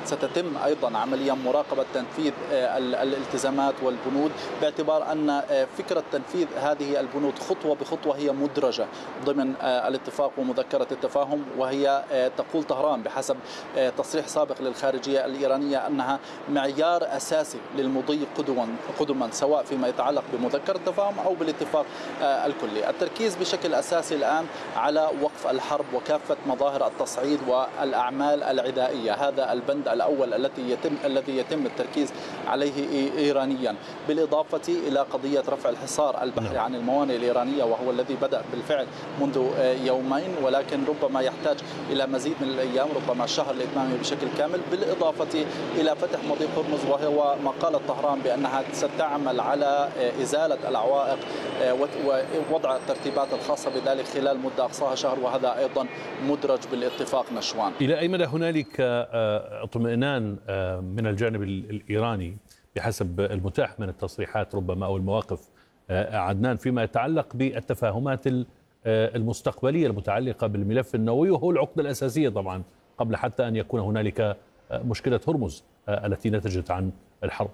ستتم أيضا عمليا مراقبة تنفيذ الالتزامات والبنود، باعتبار أن فكرة تنفيذ هذه البنود خطوة بخطوة هي مدرجة ضمن الاتفاق ومذكرة التفاهم. وهي تقول طهران بحسب تصريح سابق للخارجية الإيرانية أنها معيار أساسي للمضي قدما سواء فيما يتعلق بمذكرة التفاهم أو بالاتفاق الكلي. التركيز بشكل أساسي الآن على وقف الحرب وكافة مظاهر التصعيد والأعمال العدائية. هذا البند الأول الذي يتم التركيز عليه إيرانيا، بالإضافة إلى قضية رفع الحصار البحري عن الموانئ الإيرانية، وهو الذي بدأ بالفعل منذ يومين، ولكن ربما يحتاج إلى مزيد من الأيام، ربما شهر لإتمامه بشكل كامل، بالإضافة إلى فتح مضيق هرمز، وهو ما قالت طهران بأنها ستعمل على إزالة العوائق ووضع الترتيبات الخاصة بذلك خلال مدة أقصاها شهر، وهذا أيضا مدرج بالاتفاق نشوان. إلى أي مدى هنالك اطمئنان من الجانب الإيراني بحسب المتاح من التصريحات ربما أو المواقف عدنان فيما يتعلق بالتفاهمات المستقبلية المتعلقة بالملف النووي، وهو العقدة الأساسية طبعا قبل حتى أن يكون هنالك مشكلة هرمز التي نتجت عن الحرب؟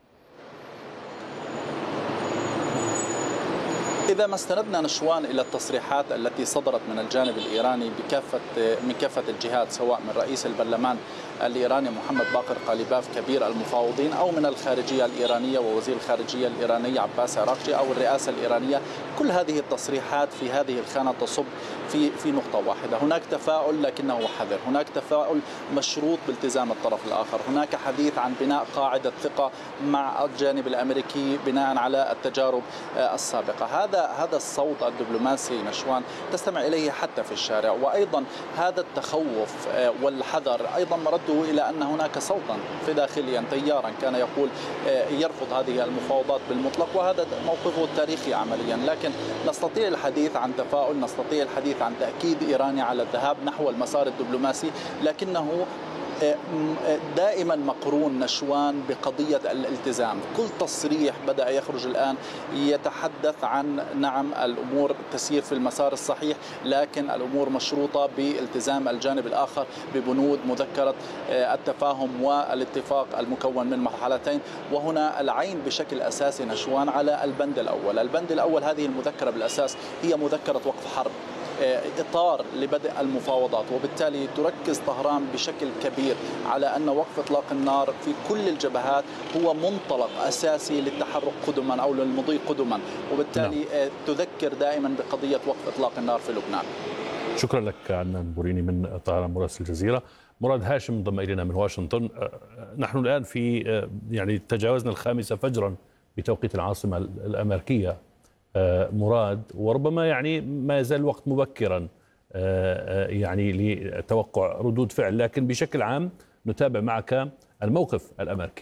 إذا ما استندنا نشوان إلى التصريحات التي صدرت من الجانب الإيراني من كافة الجهات، سواء من رئيس البرلمان الإيراني محمد باقر قاليباف كبير المفاوضين، أو من الخارجية الإيرانية ووزير الخارجية الإيراني عباس عراقجي، أو الرئاسة الإيرانية، كل هذه التصريحات في هذه الخانة تصب في نقطة واحدة. هناك تفاؤل لكنه حذر، هناك تفاؤل مشروط بالتزام الطرف الآخر، هناك حديث عن بناء قاعدة ثقة مع الجانب الأمريكي بناء على التجارب السابقة. هذا الصوت الدبلوماسي نشوان تستمع إليه حتى في الشارع، وأيضا هذا التخوف والحذر أيضا مرده إلى أن هناك صوتا في داخليا تيارا كان يقول يرفض هذه المفاوضات بالمطلق، وهذا موقفه التاريخي عمليا. لكن نستطيع الحديث عن تفاؤل، نستطيع الحديث عن تأكيد إيراني على الذهاب نحو المسار الدبلوماسي، لكنه دائما مقرون نشوان بقضية الالتزام. كل تصريح بدأ يخرج الآن يتحدث عن نعم الأمور تسير في المسار الصحيح، لكن الأمور مشروطة بالتزام الجانب الآخر ببنود مذكرة التفاهم والاتفاق المكون من مرحلتين. وهنا العين بشكل أساسي نشوان على البند الأول. البند الأول هذه المذكرة بالأساس هي مذكرة وقف حرب، إطار لبدء المفاوضات، وبالتالي تركز طهران بشكل كبير على أن وقف إطلاق النار في كل الجبهات هو منطلق أساسي للتحرك قدما أو للمضي قدما، وبالتالي تذكر دائما بقضية وقف إطلاق النار في لبنان. شكرا لك عدنان بوريني من طهران مراسل الجزيرة. مراد هاشم انضم إلينا من واشنطن. نحن الآن في يعني تجاوزنا 5 فجرا بتوقيت العاصمة الأمريكية مراد، وربما يعني ما يزال الوقت مبكرا يعني لتوقع ردود فعل، لكن بشكل عام نتابع معك الموقف الأمريكي.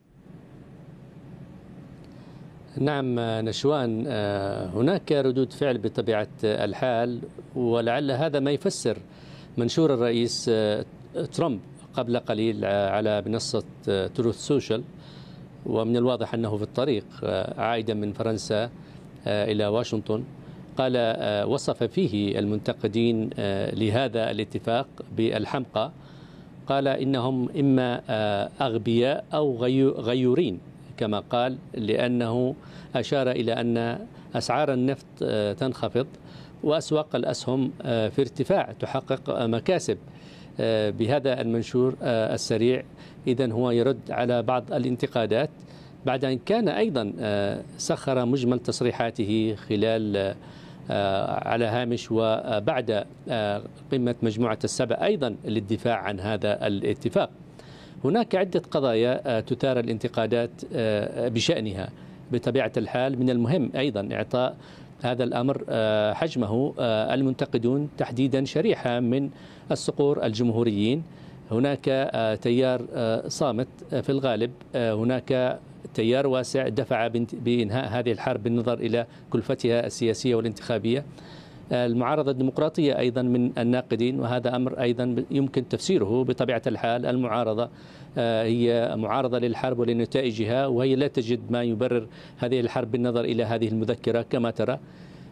نعم نشوان، هناك ردود فعل بطبيعة الحال، ولعل هذا ما يفسر منشور الرئيس ترامب قبل قليل على منصة تروث سوشيال، ومن الواضح أنه في الطريق عائدا من فرنسا إلى واشنطن. قال وصف فيه المنتقدين لهذا الاتفاق بالحمقى، قال إنهم إما أغبياء أو غيورين كما قال، لأنه أشار إلى أن أسعار النفط تنخفض وأسواق الأسهم في ارتفاع تحقق مكاسب بهذا المنشور السريع. إذن هو يرد على بعض الانتقادات بعد أن كان أيضا سخر مجمل تصريحاته خلال على هامش وبعد قمة مجموعة السبع أيضا للدفاع عن هذا الاتفاق. هناك عدة قضايا تثار الانتقادات بشأنها. بطبيعة الحال من المهم أيضا إعطاء هذا الأمر حجمه. المنتقدون تحديدا شريحة من الصقور الجمهوريين، هناك تيار صامت في الغالب، هناك تيار واسع دفع بإنهاء هذه الحرب بالنظر إلى كلفتها السياسية والانتخابية. المعارضة الديمقراطية أيضا من الناقدين، وهذا أمر أيضا يمكن تفسيره. بطبيعة الحال المعارضة هي معارضة للحرب ولنتائجها، وهي لا تجد ما يبرر هذه الحرب بالنظر إلى هذه المذكرة كما ترى.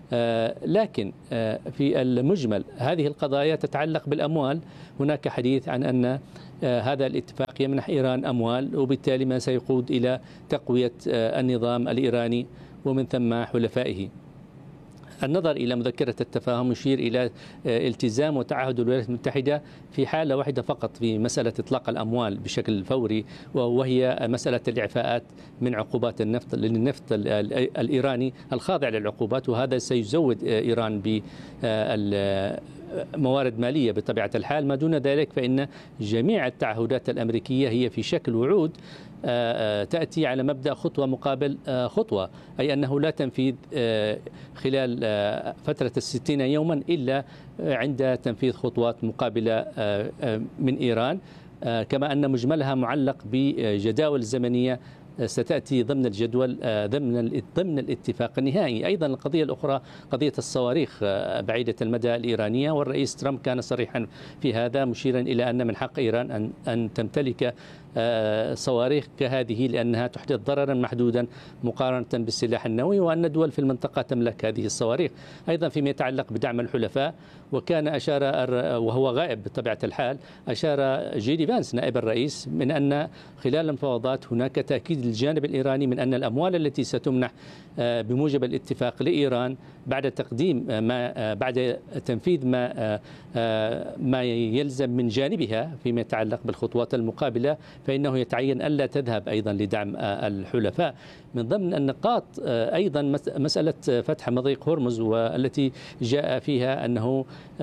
لكن في المجمل هذه القضايا تتعلق بالأموال. هناك حديث عن أن هذا الاتفاق يمنح إيران أموال، وبالتالي ما سيقود إلى تقوية النظام الإيراني ومن ثم حلفائه. النظر إلى مذكرة التفاهم يشير إلى التزام وتعهد الولايات المتحدة في حالة واحدة فقط في مسألة إطلاق الأموال بشكل فوري، وهي مسألة الإعفاءات من عقوبات النفط للنفط الإيراني الخاضع للعقوبات، وهذا سيزود إيران موارد مالية بطبيعة الحال. ما دون ذلك فإن جميع التعهدات الأمريكية هي في شكل وعود تأتي على مبدأ خطوة مقابل خطوة، أي أنه لا تنفيذ خلال فترة 60 يوما إلا عند تنفيذ خطوات مقابلة من إيران، كما أن مجملها معلق بجداول زمنية ستأتي ضمن الجدول ضمن الاتفاق النهائي. أيضا القضية الأخرى قضية الصواريخ بعيدة المدى الإيرانية، والرئيس ترامب كان صريحا في هذا مشيرا إلى أن من حق إيران أن تمتلك صواريخ كهذه لأنها تحدث ضررا محدودا مقارنة بالسلاح النووي، وأن دول في المنطقة تملك هذه الصواريخ. أيضا فيما يتعلق بدعم الحلفاء، وكان أشار وهو غائب بطبيعة الحال، أشار جيدي فانس نائب الرئيس من أن خلال المفاوضات هناك تأكيد للجانب الإيراني من أن الأموال التي ستمنح بموجب الاتفاق لإيران بعد تقديم بعد تنفيذ ما يلزم من جانبها فيما يتعلق بالخطوات المقابلة، فإنه يتعين ألا تذهب أيضا لدعم الحلفاء. من ضمن النقاط أيضا مسألة فتح مضيق هرمز، والتي جاء فيها أنه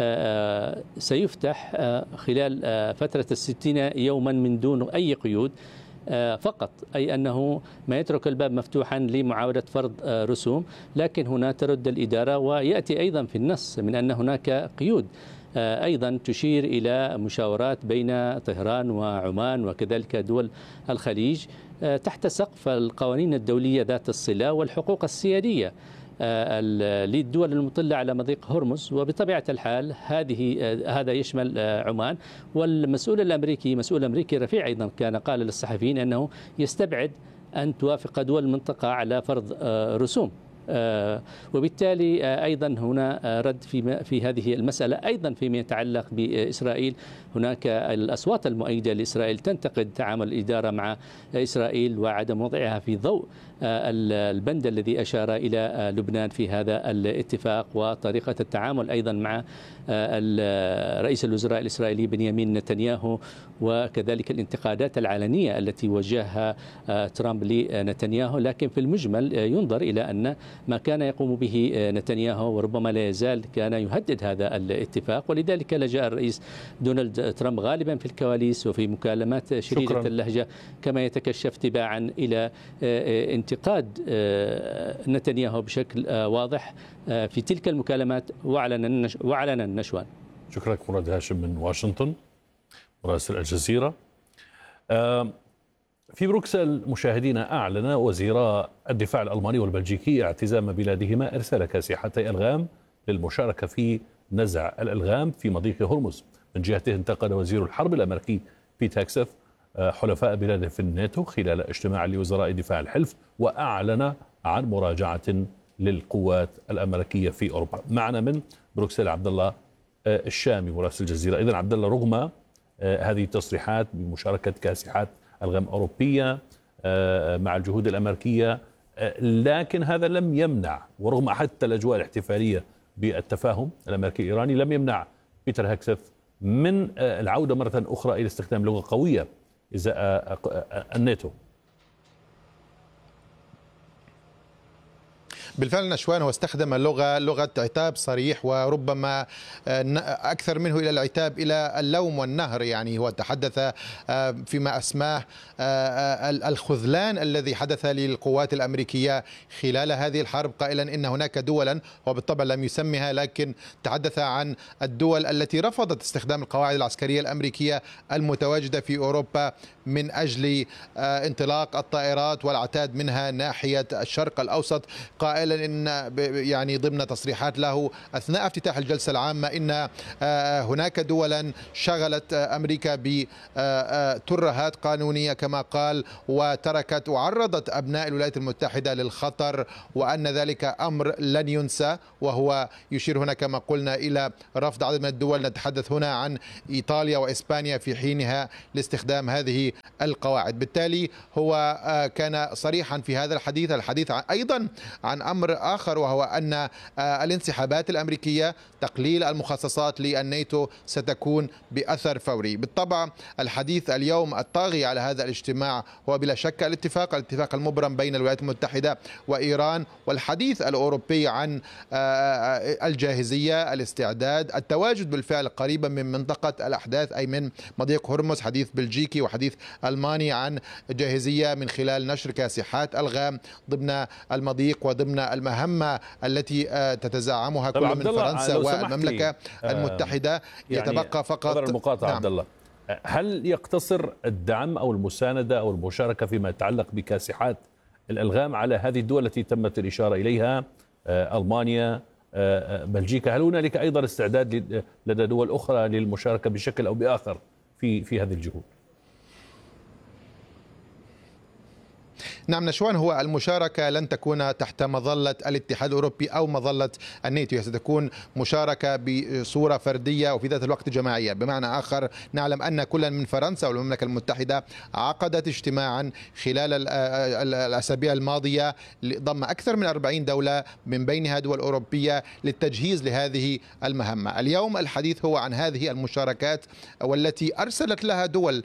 سيفتح خلال فترة 60 يوما من دون أي قيود فقط، أي أنه ما يترك الباب مفتوحا لمعاودة فرض رسوم. لكن هنا ترد الإدارة، ويأتي أيضا في النص من أن هناك قيود أيضا تشير إلى مشاورات بين طهران وعمان وكذلك دول الخليج تحت سقف القوانين الدولية ذات الصلة والحقوق السيادية للدول المطلة على مضيق هرمز. وبطبيعة الحال هذا يشمل عمان. والمسؤول الأمريكي مسؤول أمريكي رفيع أيضا كان قال للصحفيين أنه يستبعد أن توافق دول المنطقة على فرض رسوم، وبالتالي أيضا هنا رد في هذه المسألة. أيضا فيما يتعلق بإسرائيل، هناك الأصوات المؤيدة لإسرائيل تنتقد تعامل الإدارة مع إسرائيل وعدم وضعها في ضوء البند الذي أشار إلى لبنان في هذا الاتفاق، وطريقة التعامل أيضا مع رئيس الوزراء الإسرائيلي بنيامين نتنياهو، وكذلك الانتقادات العلنية التي وجهها ترامب لنتنياهو. لكن في المجمل ينظر إلى أن ما كان يقوم به نتنياهو وربما لا يزال كان يهدد هذا الاتفاق، ولذلك لجأ الرئيس دونالد ترامب غالبا في الكواليس وفي مكالمات شديدة اللهجة كما يتكشف تباعا إلى انتقاد نتنياهو بشكل واضح في تلك المكالمات وعلن النشوان. شكرا مراد هاشم من واشنطن مراسل الجزيرة. في بروكسل مشاهدينا، أعلن وزيرا الدفاع الألماني والبلجيكي اعتزام بلادهما إرسال كاسحتي ألغام للمشاركة في نزع الألغام في مضيق هرمز. من جهته انتقد وزير الحرب الأمريكي بيت هيكسث حلفاء بلاده في الناتو خلال اجتماع لوزراء دفاع الحلف، وأعلن عن مراجعة للقوات الأمريكية في أوروبا. معنا من بروكسل عبد الله الشامي مراسل الجزيرة. إذن عبد الله، رغم هذه التصريحات بمشاركة كاسحات ألغام أوروبية مع الجهود الأمريكية، لكن هذا لم يمنع، ورغم حتى الأجواء الاحتفالية بالتفاهم الأمريكي الإيراني، لم يمنع بيتر هيكسث من العودة مرة أخرى إلى استخدام لغة قوية إزاء الناتو. بالفعل نشوان هو استخدم لغة عتاب صريح، وربما أكثر منه إلى العتاب إلى اللوم والنهر. يعني هو تحدث فيما أسماه الخذلان الذي حدث للقوات الأمريكية خلال هذه الحرب، قائلا إن هناك دولا، وبالطبع لم يسمها، لكن تحدث عن الدول التي رفضت استخدام القواعد العسكرية الأمريكية المتواجدة في أوروبا من أجل انطلاق الطائرات والعتاد منها ناحية الشرق الأوسط، قائلا قائلا إن يعني ضمن تصريحات له أثناء افتتاح الجلسة العامة إن هناك دولا شغلت أمريكا بترهات قانونية كما قال، وتركت وعرضت أبناء الولايات المتحدة للخطر، وأن ذلك أمر لن ينسى. وهو يشير هنا كما قلنا إلى رفض عدد من الدول، نتحدث هنا عن إيطاليا وإسبانيا في حينها لاستخدام هذه القواعد. بالتالي هو كان صريحا في هذا الحديث أيضا عن أمر آخر، وهو أن الانسحابات الأمريكية تقليل المخصصات للناتو ستكون بأثر فوري. بالطبع الحديث اليوم الطاغي على هذا الاجتماع هو بلا شك الاتفاق المبرم بين الولايات المتحدة وإيران، والحديث الأوروبي عن الجاهزية، الاستعداد، التواجد بالفعل قريبا من منطقة الأحداث أي من مضيق هرمز. حديث بلجيكي وحديث ألماني عن جاهزية من خلال نشر كاسحات ألغام ضمن المضيق وضمن المهمة التي تتزعمها كل من فرنسا والمملكة المتحدة. يعني يتبقى فقط المقاطعة. نعم. عبد الله، هل يقتصر الدعم أو المساندة أو المشاركة فيما يتعلق بكاسحات الألغام على هذه الدول التي تمت الإشارة إليها، ألمانيا، بلجيكا؟ هل هنالك أيضا استعداد لدى دول أخرى للمشاركة بشكل أو بآخر في هذه الجهود؟ نعم نشوان، هو المشاركة لن تكون تحت مظلة الاتحاد الأوروبي أو مظلة الناتو، ستكون مشاركة بصورة فردية وفي ذات الوقت جماعية. بمعنى آخر، نعلم أن كل من فرنسا والمملكة المتحدة عقدت اجتماعا خلال الأسابيع الماضية ضم أكثر من 40 دولة من بينها دول أوروبية للتجهيز لهذه المهمة. اليوم الحديث هو عن هذه المشاركات والتي أرسلت لها دول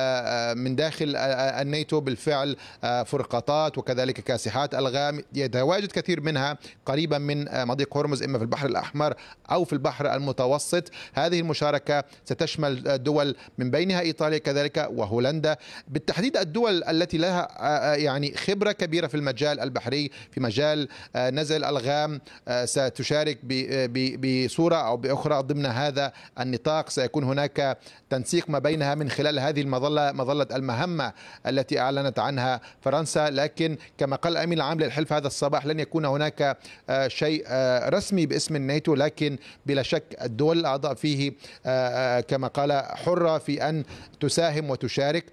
من داخل الناتو بالفعل فرقاطات وكذلك كاسحات ألغام، يتواجد كثير منها قريبا من مضيق هرمز إما في البحر الأحمر أو في البحر المتوسط. هذه المشاركة ستشمل دول من بينها إيطاليا كذلك وهولندا، بالتحديد الدول التي لها يعني خبرة كبيرة في المجال البحري، في مجال نزع الألغام، ستشارك بصورة أو بأخرى ضمن هذا النطاق. سيكون هناك تنسيق ما بينها من خلال هذه مظلة المهمة التي أعلنت عنها فرنسا. لكن كما قال الأمين العام للحلف هذا الصباح لن يكون هناك شيء رسمي باسم الناتو، لكن بلا شك الدول الأعضاء فيه كما قال حرة في أن تساهم وتشارك،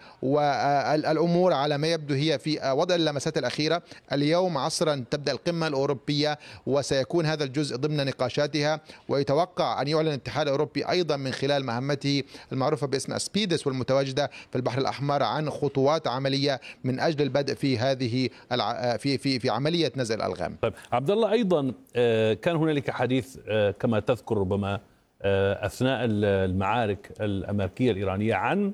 والأمور على ما يبدو هي في وضع اللمسات الأخيرة. اليوم عصرا تبدأ القمة الأوروبية وسيكون هذا الجزء ضمن نقاشاتها، ويتوقع أن يعلن الاتحاد الأوروبي أيضا من خلال مهمته المعروفة باسم أسبيدس والمتواجدة في البحر الأحمر عن خطوات عملية من أجل البدء في هذه في عملية نزع الألغام. طيب عبد الله، أيضا كان هنالك حديث كما تذكر ربما أثناء المعارك الأمريكية الإيرانية عن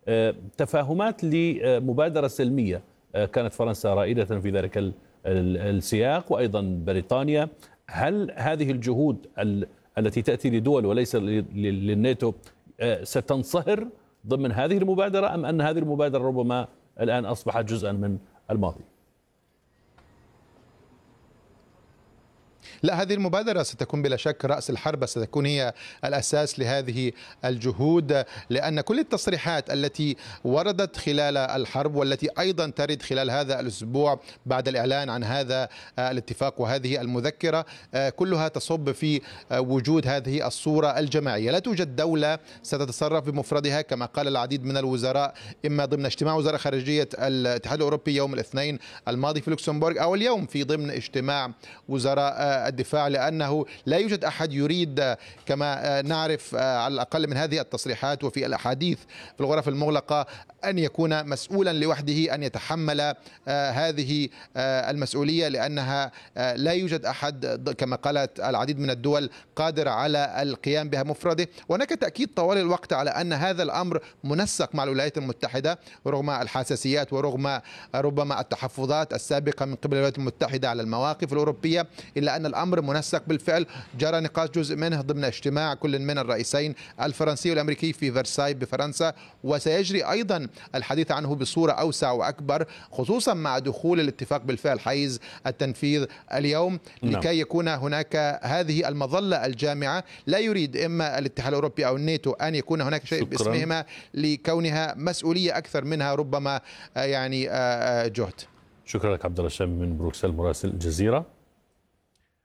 تفاهمات لمبادرة سلمية، كانت فرنسا رائدة في ذلك السياق وأيضا بريطانيا. هل هذه الجهود التي تأتي لدول وليس للناتو ستنصهر ضمن هذه المبادرة، أم أن هذه المبادرة ربما الآن أصبحت جزءا من الماضي؟ لا، هذه المبادرة ستكون بلا شك رأس الحربة، ستكون هي الأساس لهذه الجهود، لأن كل التصريحات التي وردت خلال الحرب والتي أيضا ترد خلال هذا الأسبوع بعد الإعلان عن هذا الاتفاق وهذه المذكرة كلها تصب في وجود هذه الصورة الجماعية. لا توجد دولة ستتصرف بمفردها كما قال العديد من الوزراء، إما ضمن اجتماع وزراء خارجية الاتحاد الأوروبي يوم الاثنين الماضي في لوكسمبورغ أو اليوم في ضمن اجتماع وزراء الدفاع، لأنه لا يوجد أحد يريد كما نعرف على الأقل من هذه التصريحات وفي الأحاديث في الغرف المغلقة أن يكون مسؤولا لوحده، أن يتحمل هذه المسؤولية، لأنها لا يوجد أحد كما قالت العديد من الدول قادر على القيام بها مفرده. وهناك تأكيد طوال الوقت على أن هذا الأمر منسق مع الولايات المتحدة رغم الحساسيات ورغم ربما التحفظات السابقة من قبل الولايات المتحدة على المواقف الأوروبية، إلا أن الأمر منسق بالفعل. جرى نقاش جزء منه ضمن اجتماع كل من الرئيسين الفرنسي والأمريكي في فرساي بفرنسا، وسيجري أيضا الحديث عنه بصورة أوسع وأكبر، خصوصا مع دخول الاتفاق بالفعل حيز التنفيذ اليوم، لكي يكون هناك هذه المظلة الجامعة. لا يريد إما الاتحاد الأوروبي أو الناتو أن يكون هناك شيء باسمهما لكونها مسؤولية أكثر منها ربما يعني جهد. شكرا لك عبد الله الشامي من بروكسل مراسل الجزيرة.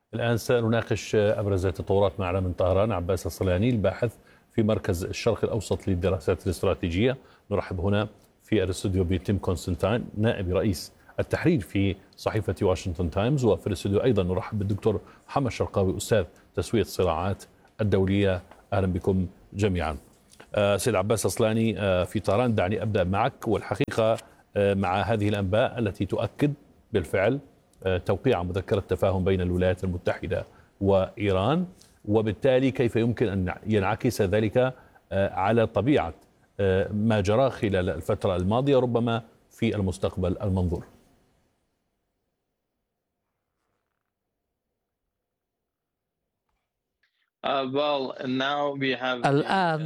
الآن سنناقش أبرز التطورات معنا من طهران عباس الصلاني الباحث في مركز الشرق الأوسط للدراسات الاستراتيجية. نرحب هنا في الاستوديو بتيم كونستانتين نائب رئيس التحرير في صحيفة واشنطن تايمز، وفي الاستوديو أيضا نرحب بالدكتور محمد شرقاوي أستاذ تسوية الصراعات الدولية. أهلا بكم جميعا. سيد عباس الصلاني في طهران، دعني أبدأ معك، والحقيقة مع هذه الأنباء التي تؤكد بالفعل توقيع مذكرة تفاهم بين الولايات المتحدة وإيران، وبالتالي كيف يمكن أن ينعكس ذلك على طبيعة ما جرى خلال الفترة الماضية ربما في المستقبل المنظور؟ الآن